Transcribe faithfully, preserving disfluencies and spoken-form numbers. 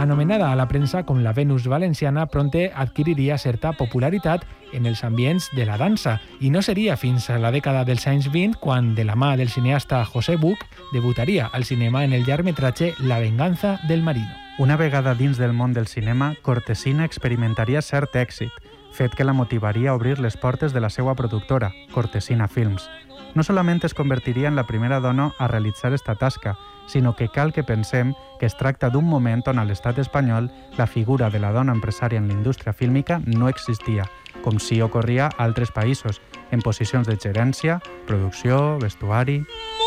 anomenada a la premsa com la Venus valenciana, pronte adquiriria certa popularitat en els ambients de la dansa, i no seria fins a la dècada dels anys vint quan, de la mà del cineasta José Buch, debutaria al cinema en el llargmetratge La venganza del marino. Una vegada dins del món del cinema, Cortesina experimentaria cert èxit, fet que la motivaria a obrir les portes de la seva productora, Cortesina Films. No solament es convertiria en la primera dona a realitzar esta tasca, sinó que cal que pensem que es tracta d'un moment on a l'estat espanyol la figura de la dona empresària en la indústria fílmica no existia, com sí ocorria a altres països, en posicions de gerència, producció, vestuari...